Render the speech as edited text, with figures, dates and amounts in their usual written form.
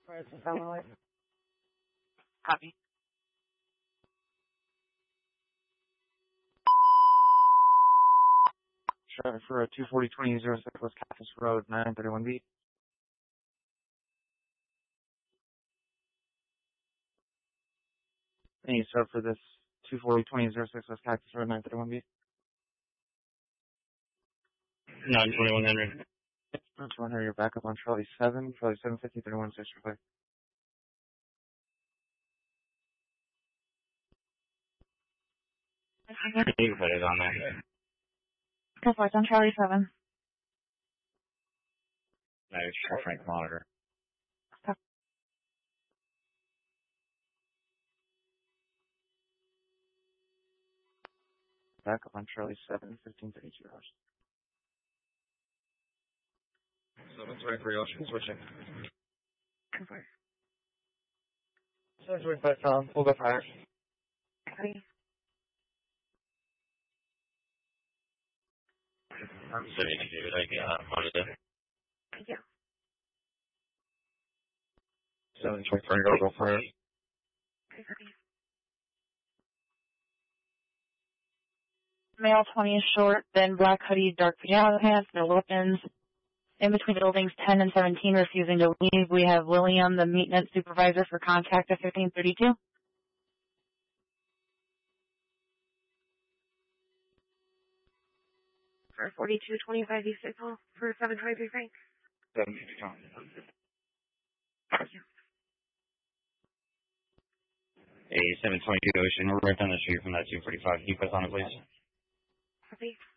Copy. Traffic for 240-2006 West Cactus Road, 931B. Any sub for this 240-2006 West Cactus Road, 931B? 92100. 92100, you're back up on Charlie 7, Charlie 750, 3165. You can put it on there. Go for it, on Charlie 7. No, it's Frank Monitor. Back up on Charlie 7, 1532 hours. 723 Ocean, switching. Go for it. 725 Tom, we'll go fire. Copy. I'm sorry to do it. I get Monitor. Yeah. 723, go fire. Okay, copy. Male 20 is short, then black hoodie, dark pajama pants, no weapons. In between buildings 10 and 17, refusing to leave, we have William, the maintenance supervisor, for contact at 1532. For 4225 East Signal for 723 Frank. 750 Tom. Thank you. A 722 Ocean, we're right down the street from that 245. Can you put on it, please? Copy.